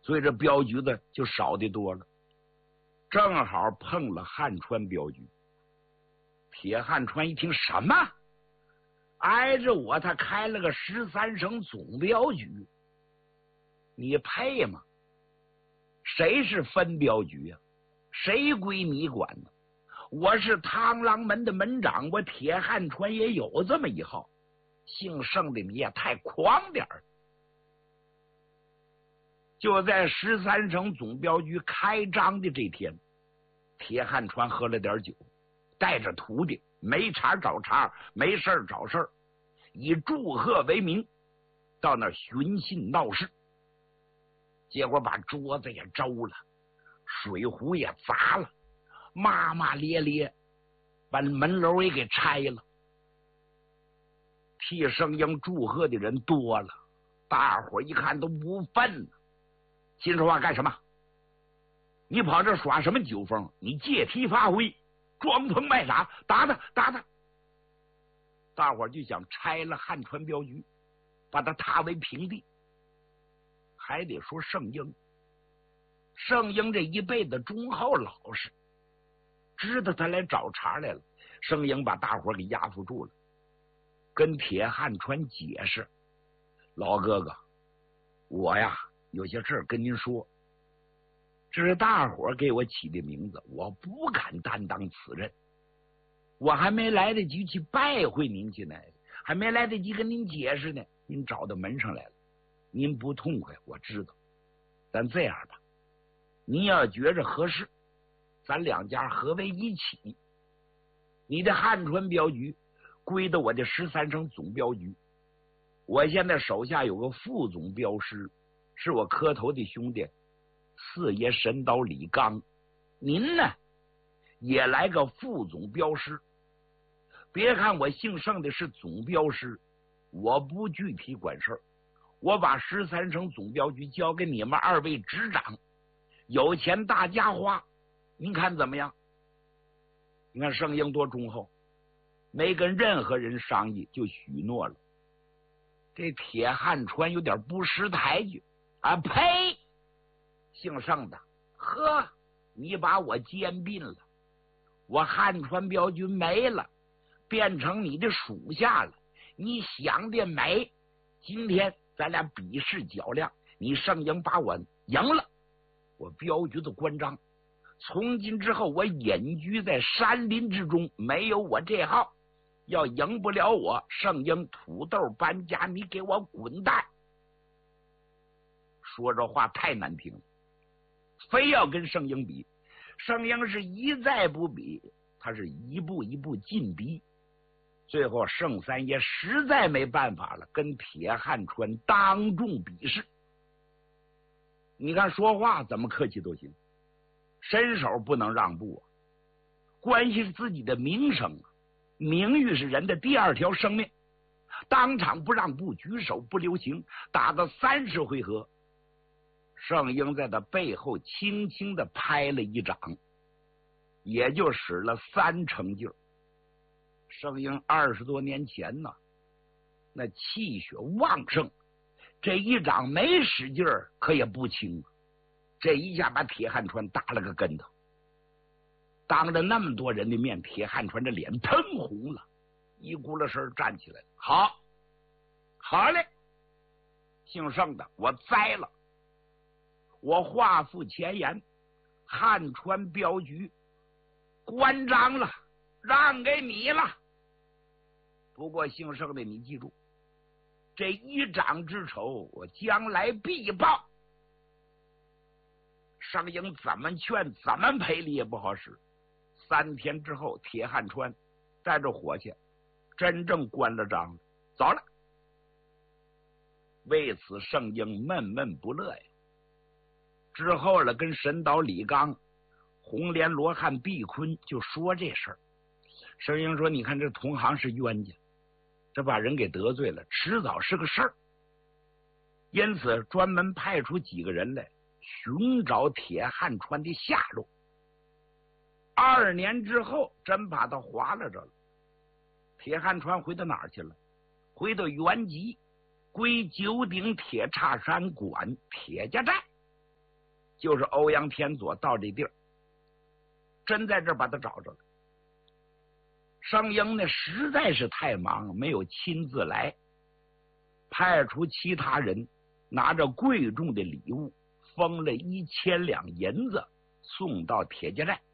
所以这镖局的就少的多了。正好碰了汉川镖局。铁汉川一听，什么挨着我他开了个13省总镖局，你配吗？谁是分镖局啊？谁归你管呢？我是螳螂门的门长，我铁汉川也有这么一号，姓盛的你也太狂点儿。就在13省总镖局开张的这天，铁汉川喝了点酒，带着徒弟没茬找茬，没事找事儿，以祝贺为名到那儿寻衅闹事，结果把桌子也周了，水壶也砸了，骂骂咧咧，把门楼也给拆了。替圣英祝贺的人多了，大伙一看都不忿了，心说话干什么？你跑这耍什么酒疯？你借题发挥，装疯卖傻，打他打他！大伙就想拆了汉川镖局，把他踏为平地。还得说圣英，圣英这一辈子忠厚老实，知道他来找茬来了，圣英把大伙给压服住了，跟铁汉川解释：老哥哥，我呀有些事跟您说，这是大伙给我起的名字，我不敢担当此任，我还没来得及去拜会您去呢，还没来得及跟您解释呢，您找到门上来了，您不痛快我知道，咱这样吧，您要觉着合适，咱两家合为一起，你的汉川镖局归到我的13省总镖局，我现在手下有个副总镖师，是我磕头的兄弟四爷神刀李刚，您呢也来个副总镖师。别看我姓盛的是总镖师，我不具体管事儿，我把13省总镖局交给你们二位执掌，有钱大家花，您看怎么样？你看圣英多忠厚，没跟任何人商议就许诺了。这铁汉川有点不识抬举啊！呸！姓盛的，呵，你把我兼并了，我汉川镖局没了，变成你的属下了，你想的美！今天咱俩比试较量，你圣英把我赢了，我镖局的关张，从今之后我隐居在山林之中，没有我这号，要赢不了我圣英土豆搬家，你给我滚蛋！说这话太难听了，非要跟圣英比，圣英是一再不比，他是一步一步进逼。最后圣三爷实在没办法了，跟铁汉川当众比试。你看说话怎么客气都行，伸手不能让步啊，关系是自己的名声啊，名誉是人的第二条生命，当场不让步，举手不留情，打到30回合，圣英在他背后轻轻的拍了一掌，也就使了3成劲儿。圣英20多年前呢，那气血旺盛，这一掌没使劲儿可也不轻，这一下把铁汉川打了个跟头。当着那么多人的面，铁汉川这脸腾红了，一咕噜身站起来了。好，好嘞，姓盛的，我栽了，我话付前言，汉川镖局关张了，让给你了。不过姓盛的，你记住，这一掌之仇，我将来必报。圣英怎么劝怎么赔礼也不好使。3天之后，铁汉川带着伙计真正关了张了，走了。为此圣英闷闷不乐呀。之后了，跟神岛李刚、红莲罗汉毕坤就说这事儿。圣英说：“你看这同行是冤家，这把人给得罪了，迟早是个事儿。”因此专门派出几个人来寻找铁汉川的下落。2年之后，真把他划拉着了。铁汉川回到哪儿去了？回到原籍，归九鼎铁叉山管铁家寨。 就是欧阳天佐到这地儿，真在这儿把他找着了。圣婴呢实在是太忙，没有亲自来，派出其他人拿着贵重的礼物，封了1000两银子送到铁甲寨。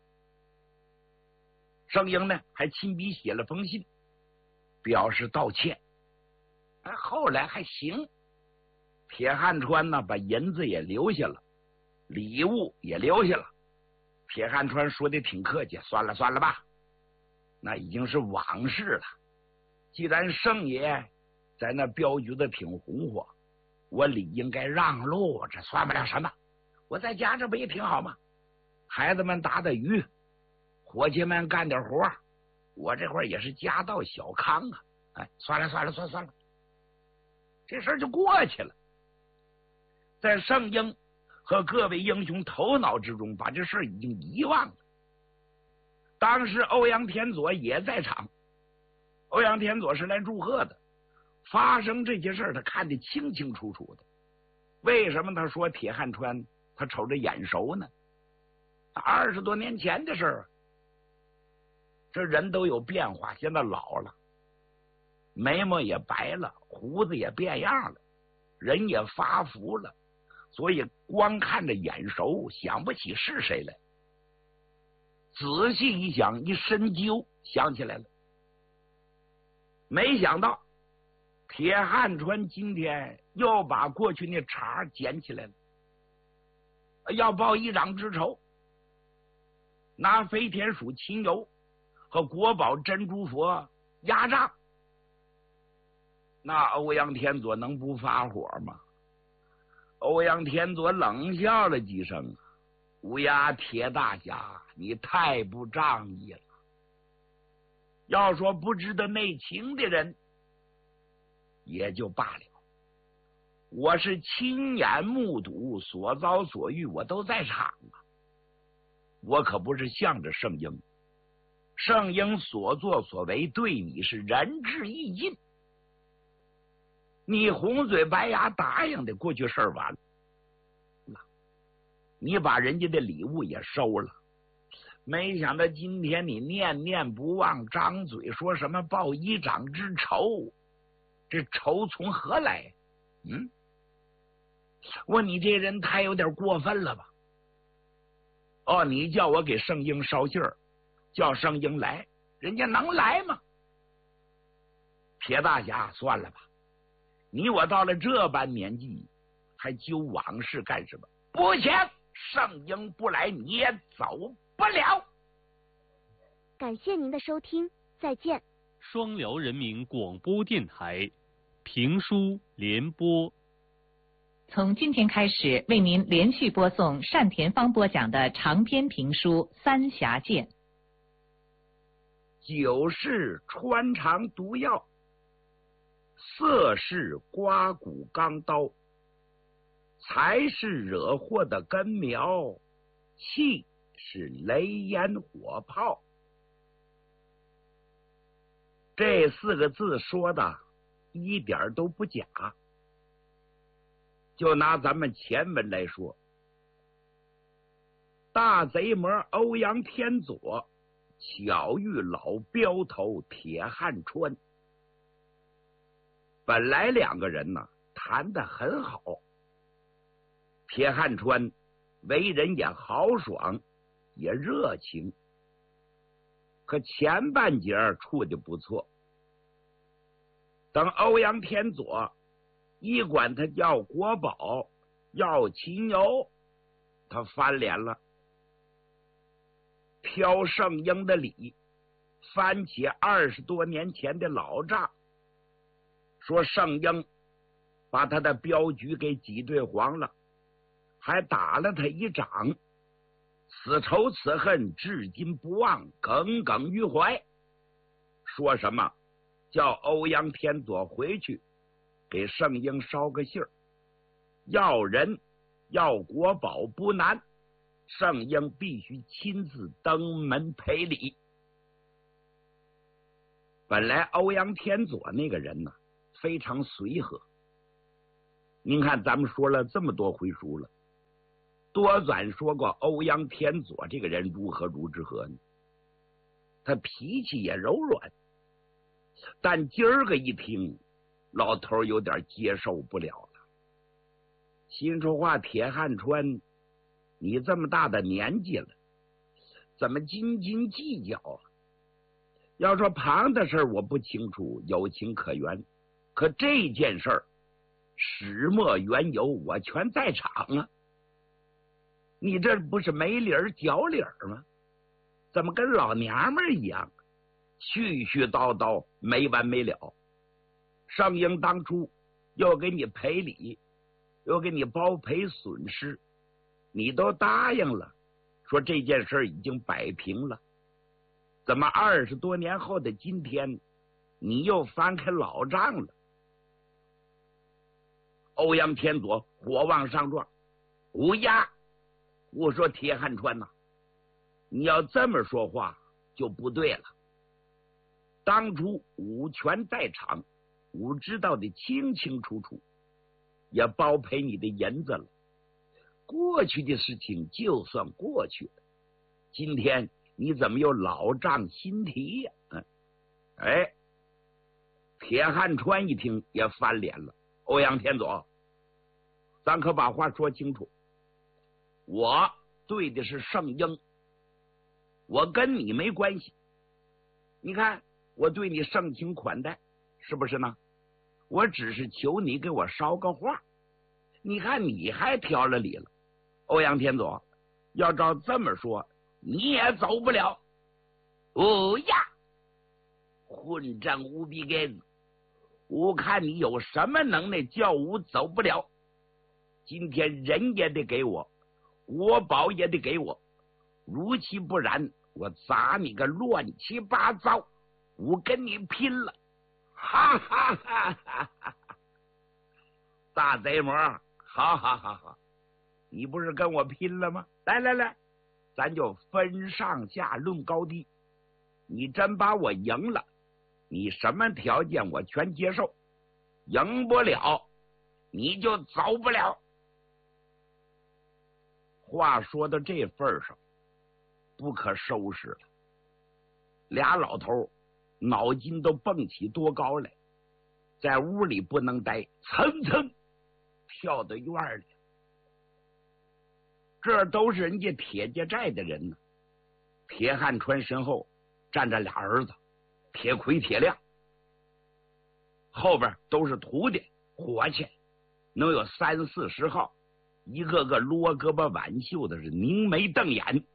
圣婴呢还亲笔写了封信，表示道歉。后来还行，铁汉川呢把银子也留下了，礼物也留下了。铁汉川说的挺客气，算了算了吧，那已经是往事了。既然圣爷在那镖局子挺红火，我理应该让路，这算不了什么。我在家这不也挺好吗？孩子们打打鱼，伙计们干点活，我这会儿也是家道小康啊。算了算了算了，这事儿就过去了。在圣婴和各位英雄头脑之中，把这事儿已经遗忘了。当时欧阳天佐也在场，欧阳天佐是来祝贺的，发生这些事儿他看得清清楚楚的。为什么他说铁汉川他瞅着眼熟呢？20多年前的事儿，这人都有变化，现在老了，眉毛也白了，胡子也变样了，人也发福了，所以光看着眼熟，想不起是谁来。仔细一想，一深究，想起来了。没想到铁汉川今天又把过去那茬捡起来了，要报一掌之仇，拿飞天鼠秦游和国宝珍珠佛压账。那欧阳天佐能不发火吗？欧阳天佐冷笑了几声，乌鸦铁大侠，你太不仗义了。要说不知道内情的人也就罢了，我是亲眼目睹，所遭所遇我都在场啊。我可不是向着圣婴，圣婴所作所为对你是仁至义尽，你红嘴白牙答应的，过去事儿完了，你把人家的礼物也收了，没想到今天你念念不忘，张嘴说什么报一掌之仇，这仇从何来？问你这人太有点过分了吧？你叫我给圣婴捎信儿，叫圣婴来，人家能来吗？铁大侠，算了吧，你我到了这般年纪，还揪往事干什么？不行，圣婴不来，你也走不了。 感谢您的收听，再见。 双辽人民广播电台评书联播， 从今天开始为您连续播送单田芳播讲的长篇评书《三峡剑》。 酒是穿肠毒药，色是刮骨钢刀，财是惹祸的根苗，气是雷烟火炮。这4个字说的一点都不假。就拿咱们前文来说，大贼魔欧阳天佐巧遇老镖头铁汉川，本来2个人呢谈得很好，铁汉川为人也豪爽也热情，可前半截处的不错。等欧阳天佐一管他要国宝要秦游，他翻脸了，挑圣婴的理，翻起20多年前的老账，说圣婴把他的镖局给挤兑黄了，还打了他一掌，此仇此恨至今不忘，耿耿于怀。说什么叫欧阳天佐回去给圣婴捎个信儿，要人要国宝不难，圣婴必须亲自登门赔礼。本来欧阳天佐那个人呢非常随和，您看咱们说了这么多回书了， 多纂说过欧阳天佐这个人如何呢？他脾气也柔软，但今儿个一听，老头有点接受不了了。心说话，铁汉川，你这么大的年纪了，怎么斤斤计较啊？要说旁的事我不清楚，有情可原，可这件事儿始末缘由我全在场啊！你这不是没理儿讲理儿吗？怎么跟老娘们儿一样，絮絮叨叨没完没了？上英当初又给你赔礼，又给你包赔损失，你都答应了，说这件事已经摆平了，怎么20多年后的今天，你又翻开老账了？欧阳天佐火往上撞，乌鸦！我说铁汉川呐，你要这么说话就不对了。当初武全在场，武知道的清清楚楚，也包赔你的银子了。过去的事情就算过去了，今天你怎么又老账新提呀？哎，铁汉川一听也翻脸了。欧阳天佐，咱可把话说清楚，我对的是圣婴，我跟你没关系。你看我对你盛情款待，是不是呢？我只是求你给我捎个话，你看你还挑了理了。欧阳天佐，要照这么说，你也走不了。哦呀，混账无比该子！我看你有什么能耐叫我走不了？今天人也得给我，国宝也得给我，如其不然，我砸你个乱七八糟！我跟你拼了！哈哈哈哈哈！大贼魔，好好好好，你不是跟我拼了吗？来来来，咱就分上下论高低。你真把我赢了，你什么条件我全接受，赢不了你就走不了。话说到这份上，不可收拾了。俩老头脑筋都蹦起多高来，在屋里不能待，蹭蹭跳到院里。这都是人家铁家寨的人呢。铁汉川身后站着俩儿子，铁魁铁亮，后边都是徒弟伙计，能有30、40号，一个个罗胳膊挽袖的，是凝眉瞪眼，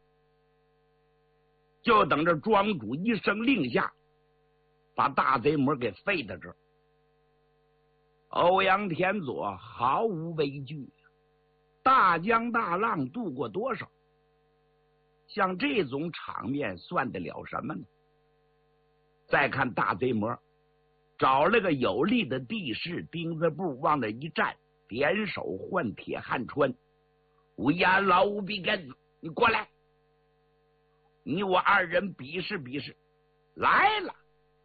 就等着庄主一声令下，把大贼魔给废到这儿。欧阳天佐毫无畏惧，大江大浪渡过多少，像这种场面算得了什么呢？再看大贼魔找了个有利的地势，钉子步往那一站，点手唤铁汉川：乌鸦老无比根，你过来，你我二人比试比试。来了。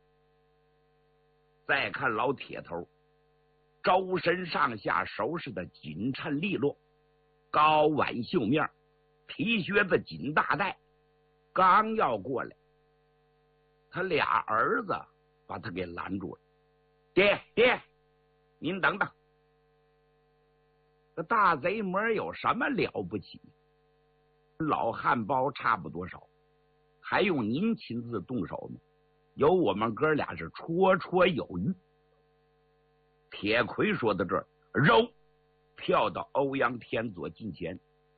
再看老铁头，周身上下收拾的紧衬利落，高挽袖面，皮靴子紧大带，刚要过来，他俩儿子把他给拦住了。爹，您等等，这大贼魔有什么了不起？老汉包差不多少，还用您亲自动手呢？有我们哥俩是绰绰有余。铁魁说到这儿，肉跳到欧阳天佐近前。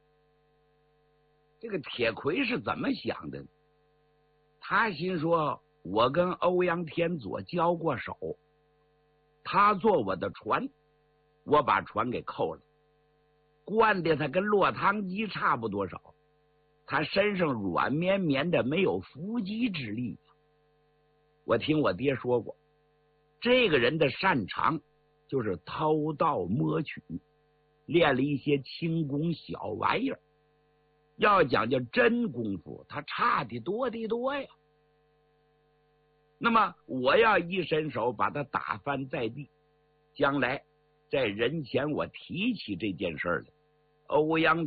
这个铁魁是怎么想的？他心说，我跟欧阳天佐交过手，他坐我的船，我把船给扣了，灌的他跟落汤鸡差不多少，他身上软绵绵的，没有伏击之力。我听我爹说过，这个人的擅长就是偷盗摸取，练了一些轻功小玩意儿，要讲究真功夫，他差的多的多呀。那么我要一伸手把他打翻在地，将来在人前我提起这件事来，欧阳